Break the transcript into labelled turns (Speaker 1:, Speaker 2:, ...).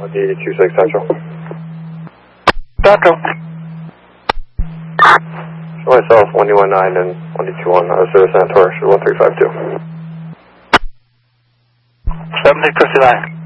Speaker 1: 26 Central.
Speaker 2: Central.
Speaker 1: Show myself 119 and 121 out of service Santor, 1352.
Speaker 2: 1759.